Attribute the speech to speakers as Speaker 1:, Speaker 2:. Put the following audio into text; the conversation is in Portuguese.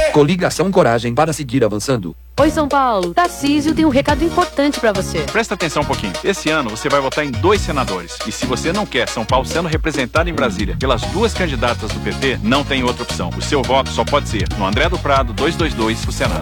Speaker 1: Coligação Coragem para seguir avançando.
Speaker 2: Oi, São Paulo. Tarcísio tem um recado importante pra você.
Speaker 3: Presta atenção um pouquinho. Esse ano você vai votar em 2 senadores. E se você não quer São Paulo sendo representado em Brasília pelas 2 candidatas do PT, não tem outra opção. O seu voto só pode ser no André do Prado 222 pro Senado.